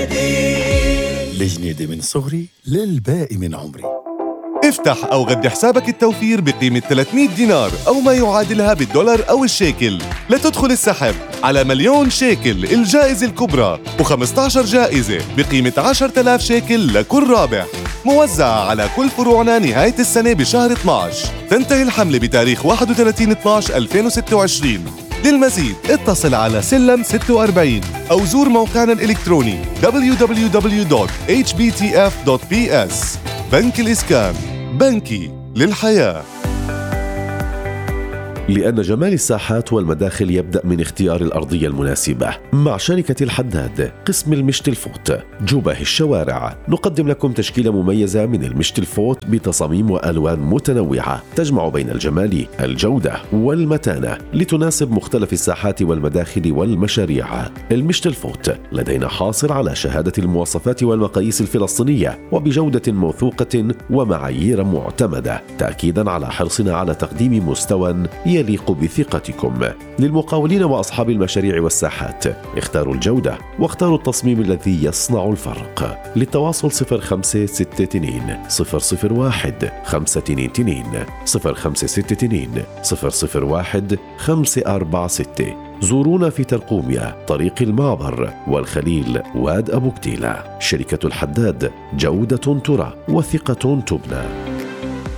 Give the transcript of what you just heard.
لجنيدة من صغري للباقي من عمري. افتح أو غد حسابك التوفير بقيمة 300 دينار أو ما يعادلها بالدولار أو الشيكل لتدخل السحب على مليون شيكل الجائزة الكبرى و15 جائزة بقيمة 10,000 شيكل لكل رابح، موزعة على كل فروعنا نهاية السنة بشهر 12. تنتهي الحملة بتاريخ 31/12/2026. للمزيد اتصل على سلم 46 أو زور موقعنا الإلكتروني www.hbtf.ps. بنك الإسكان، بنكي للحياة. لأن جمال الساحات والمداخل يبدأ من اختيار الأرضية المناسبة. مع شركة الحداد قسم المشت الفوت جبه الشوارع نقدم لكم تشكيلة مميزة من المشت الفوت بتصاميم وألوان متنوعة تجمع بين الجمال، الجودة والمتانة لتناسب مختلف الساحات والمداخل والمشاريع. المشت الفوت لدينا حاصل على شهادة المواصفات والمقاييس الفلسطينية وبجودة موثوقة ومعايير معتمدة، تأكيدا على حرصنا على تقديم مستوى يليق بثقتكم. للمقاولين وأصحاب المشاريع والساحات اختاروا الجودة واختاروا التصميم الذي يصنع الفرق. للتواصل 0562 001 522 056 001 546. زورونا في ترقوميا طريق المعبر والخليل واد أبو كتيلة. شركة الحداد، جودة ترى وثقة تبنى.